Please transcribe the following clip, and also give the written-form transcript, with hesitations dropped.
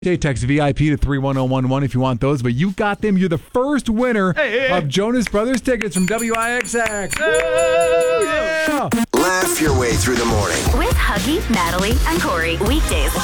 Hey, text VIP to 31011 if you want those, but you got them. You're the first winner of Jonas Brothers tickets from WIXX. Laugh your way through the morning. With Huggy, Natalie, and Corey. Weekdays